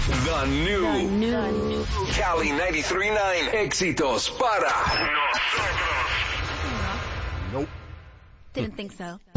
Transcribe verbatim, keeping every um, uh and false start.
The new, The new. Cali noventa y tres punto nueve. Éxitos para nosotros. Didn't think so.